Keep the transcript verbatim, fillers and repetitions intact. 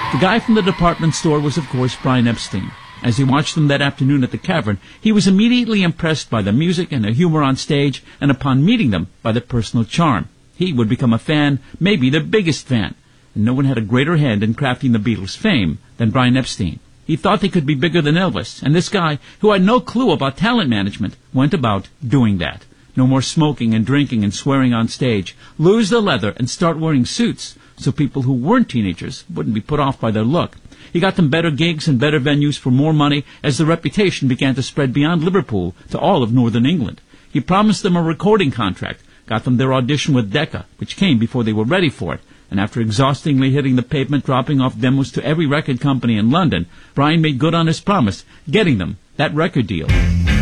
The guy from the department store was, of course, Brian Epstein. As he watched them that afternoon at the Cavern, he was immediately impressed by the music and the humor on stage, and upon meeting them, by their personal charm. He would become a fan, maybe their biggest fan. And no one had a greater hand in crafting the Beatles' fame than Brian Epstein. He thought they could be bigger than Elvis, and this guy, who had no clue about talent management, went about doing that. No more smoking and drinking and swearing on stage. Lose the leather and start wearing suits, so people who weren't teenagers wouldn't be put off by their look. He got them better gigs and better venues for more money as the reputation began to spread beyond Liverpool to all of northern England. He promised them a recording contract, got them their audition with Decca, which came before they were ready for it, and after exhaustingly hitting the pavement, dropping off demos to every record company in London, Brian made good on his promise, getting them that record deal.